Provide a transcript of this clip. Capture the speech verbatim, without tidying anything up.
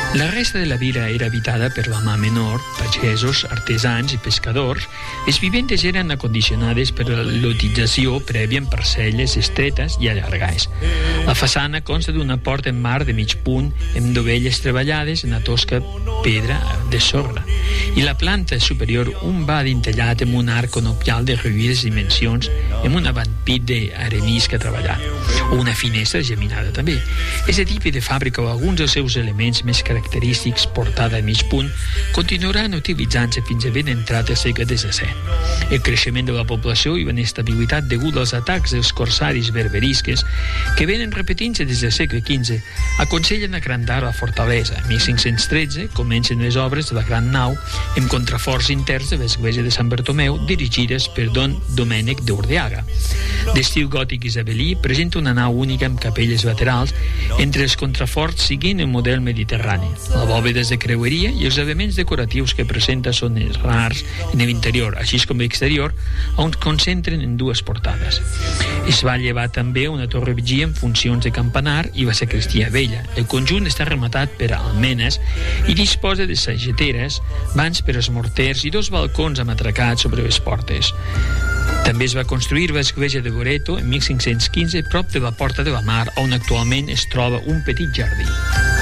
La resta de la vila era habitada per la mà menor, pagesos, artesans i pescadors. Les vivendes eren acondicionades per la lotització prèvia en parcel·les estretes i allargades. La façana consta d'una porta en marc de mig punt amb dovelles treballades en la tosca pedra de sorra i la planta superior un va dintellat amb un arc conopial de reduïdes dimensions amb un avampit d'arenisca treballat o una finestra geminada també. És a dir, de fàbrica o alguns dels seus elements més característics portada a mig punt continuaran utilitzant-se fins a ben entrat al segle disset. El creixement de la població i l'inestabilitat degut als atacs dels corsaris berberisques que venen repetint-se des del segle quinze aconsellen agrandar la fortalesa. En mil cinc-cents tretze comencen les obres de la gran nau amb contraforts interns de l'església de Sant Bartomeu dirigides per don Domènec d'Urdeaga. D'estil gòtic isabelí, presenta una nau única amb capelles laterals entre els contraforts seguint el model mediterrani. La bòveda és de creueria i els elements decoratius que presenta són rars en l'interior, així com l'exterior, on concentren en dues portades. Es va llevar també una torre vigia en funcions de campanar i la sacristia vella. El conjunt està rematat per almenes i disposa de sageteres, vans per als morters i dos balcons amatracats sobre les portes. També es va construir l'església de Loreto en mil cinc-cents quinze prop de la Porta de la Mar, on actualment es troba un petit jardí.